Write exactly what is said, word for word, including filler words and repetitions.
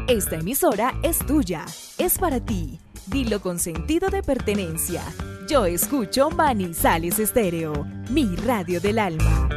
Esta emisora es tuya, es para ti. Dilo con sentido de pertenencia. Yo escucho Manizales Estéreo, mi radio del alma.